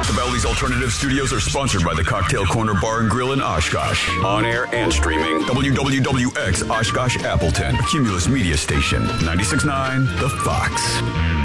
The Bally's Alternative Studios are sponsored by the Cocktail Corner Bar and Grill in Oshkosh. On air and streaming. WWWX Oshkosh Appleton. Cumulus Media Station. 96.9 The Fox.